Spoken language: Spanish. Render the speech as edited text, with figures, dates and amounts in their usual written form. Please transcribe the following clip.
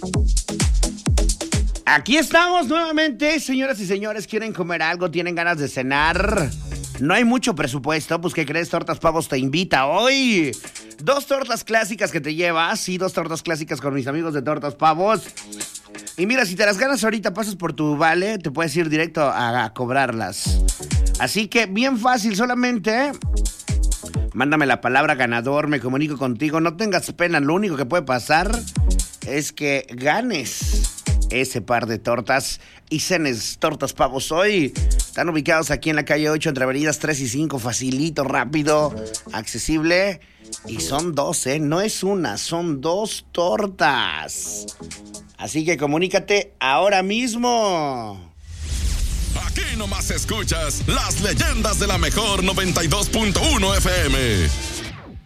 Aquí estamos nuevamente, señoras y señores. ¿Quieren comer algo? ¿Tienen ganas de cenar? No hay mucho presupuesto, pues ¿qué crees? Tortas Pavos te invita hoy. 2 tortas clásicas que te llevas, sí, 2 tortas clásicas con mis amigos de Tortas Pavos. Y mira, si te las ganas ahorita, pasas por tu vale, te puedes ir directo a cobrarlas. Así que bien fácil, solamente mándame la palabra ganador, me comunico contigo. No tengas pena, lo único que puede pasar es que ganes ese par de tortas y cenes Tortas Pavos hoy. Están ubicados aquí en la calle 8 entre avenidas 3 y 5, facilito, rápido, accesible. Y son 2, no es una, son 2 tortas. Así que comunícate ahora mismo. Aquí nomás escuchas las leyendas de la mejor 92.1 FM.